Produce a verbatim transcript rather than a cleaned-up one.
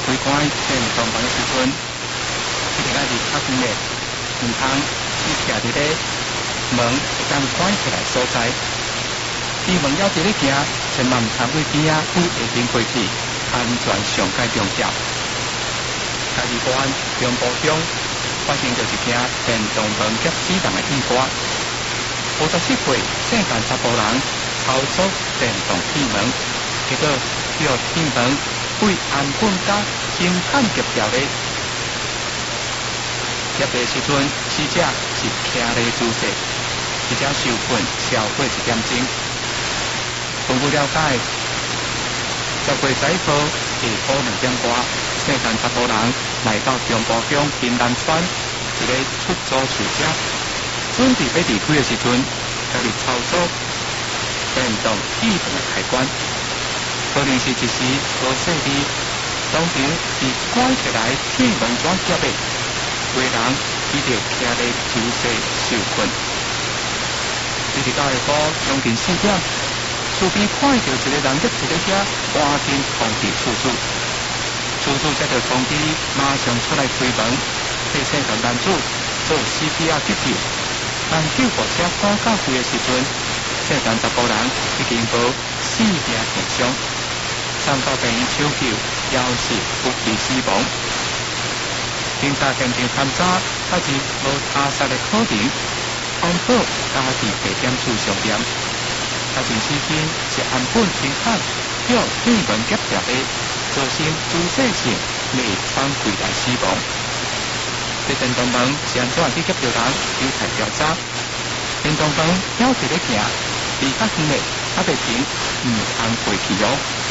开关电动房的时阵，一定要离较远的，唔通是徛伫咧门会当关起来所在。出门要伫咧行，千万唔通为边仔为下顶过去，安全上界重要。嘉义县中部乡发生着一件电动门夹死人的意外。五十七岁姓陈查甫人操作电动铁门，结果叫铁门为安本家轻弹夹掉的。夹的时阵，死者是徛咧姿势，而且受困超过一点钟。根据了解，十月十一号下晡两点多，姓陈查甫人来到中部乡平南村一个出租厝舍，准备要离开的时阵，家己操作电动铁门的开关，可能是一时无细致，当场被关起来铁门转夹的，有人伊就徛咧姿势受困。一直到下晡将近四点。厝边看到一个人在一个遐，赶紧通知厝主，厝主才着通知马上出来开门，替姓陈男子做 C P R 急救。当救护车赶到位的时阵，姓陈查甫人已经无性命健伤，送到病院抢救，也是不治死亡。警察现场勘查，还是无他杀的可能，通报家己地点处上点。他前司机是安本轻弹，叫铁门夹掉的，造成姿势性内方溃烂死亡。这电动门是安怎去夹掉人？有待调查。电动门还伫咧行，离较远的，还袂停，唔通过去哦。